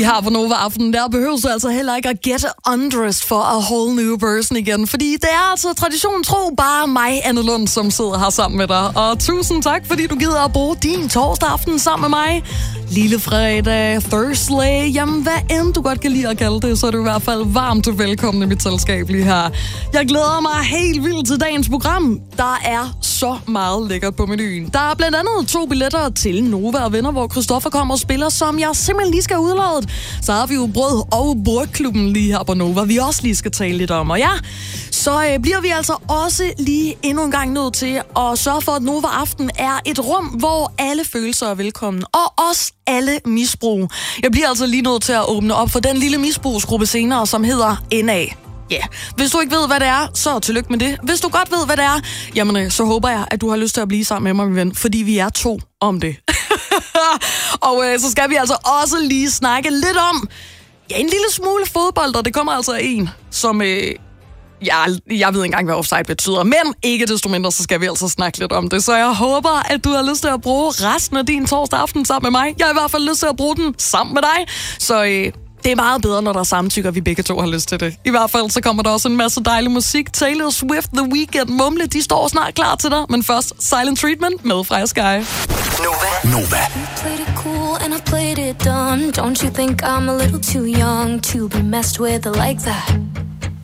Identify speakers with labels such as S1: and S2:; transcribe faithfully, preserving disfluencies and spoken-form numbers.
S1: Lige her på Nova Aften, der behøver du altså heller ikke at get undressed for a whole new person igen. Fordi det er altså tradition tro bare mig, Anne Lund, som sidder her sammen med dig. Og tusind tak, fordi du gider at bruge din torsdag aften sammen med mig. Lille fredag, Thursday, jamen hvad end du godt kan lide at kalde det, så er du i hvert fald varmt velkommen i mit selskab lige her. Jeg glæder mig helt vildt til dagens program. Der er så meget lækkert på menuen. Der er blandt andet to billetter til Nova og Venner, hvor Christoffer kommer og spiller, som jeg simpelthen lige skal udlade. Så har vi jo Brød og Brygklubben lige her på Nova, vi også lige skal tale lidt om. Og ja, så øh, bliver vi altså også lige endnu en gang nødt til at sørge for, at Nova Aften er et rum, hvor alle følelser er velkommen. Og også alle misbrug. Jeg bliver altså lige nødt til at åbne op for den lille misbrugsgruppe senere, som hedder N A. Ja, yeah. Hvis du ikke ved, hvad det er, så tillykke med det. Hvis du godt ved, hvad det er, jamen så håber jeg, at du har lyst til at blive sammen med mig, min ven, fordi vi er to om det. Og øh, så skal vi altså også lige snakke lidt om, ja, en lille smule fodbold, og det kommer altså af en, som... Øh, Ja, jeg ved ikke engang, hvad offside betyder, men ikke desto mindre, så skal vi altså snakke lidt om det. Så jeg håber, at du har lyst til at bruge resten af din torsdag aften sammen med mig. Jeg har i hvert fald lyst til at bruge den sammen med dig. Så øh, det er meget bedre, når der er samtykker, vi begge to har lyst til det. I hvert fald så kommer der også en masse dejlig musik. Taylor Swift, The Weeknd, Mumle, de står snart klar til dig. Men først Silent Treatment med Freja Sky.
S2: Nova. Nova. Played it cool and I played it dumb. Don't you think I'm a little too young to be messed with like that?